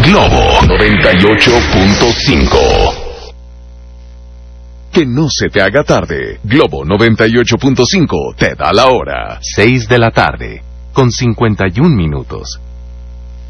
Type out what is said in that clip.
Globo 98.5. Que no se te haga tarde. Globo 98.5 te da la hora. 6 de la tarde, con 51 minutos.